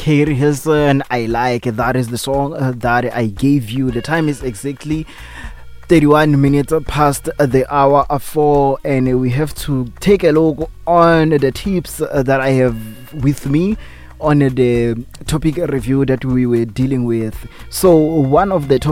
Carrie Hilson, I Like. That is the song that I gave you. The time is exactly 31 minutes past the hour of 4, and we have to take a look on the tips that I have with me on the topic review that we were dealing with. So one of the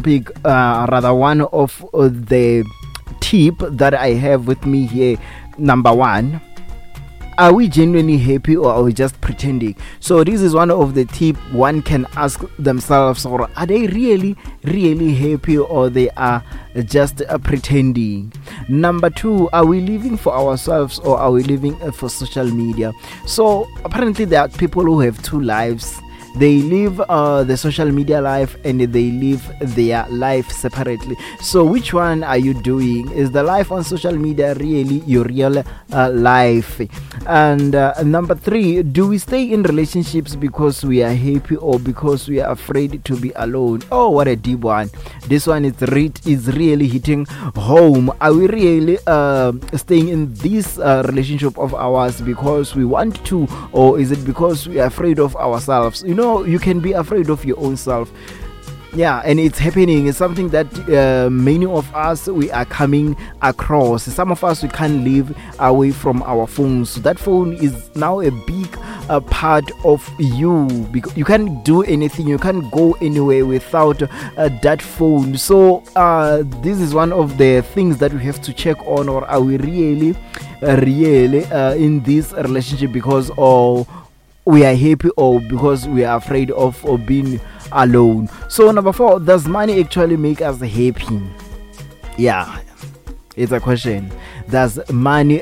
tip that I have with me here, number one, are we genuinely happy or are we just pretending? So this is one of the tip one can ask themselves, or are they really happy or they are just pretending? Number two, are we living for ourselves or are we living for social media? So apparently there are people who have two lives. They live the social media life and they live their life separately. So which one are you doing? Is the life on social media really your real life? And number three, do we stay in relationships because we are happy or because we are afraid to be alone? Oh, what a deep one. This one is really hitting home. Are we really staying in this relationship of ours because we want to, or is it because we are afraid of ourselves? You know, you can be afraid of your own self. Yeah, and it's happening. It's something that many of us we are coming across. Some of us we can't live away from our phones. That phone is now a big part of you, because you can't do anything, you can't go anywhere without that phone. So this is one of the things that we have to check on, or are we really in this relationship because we are happy or because we are afraid of being alone. So number four, does money actually make us happy? Yeah, it's a question. Does money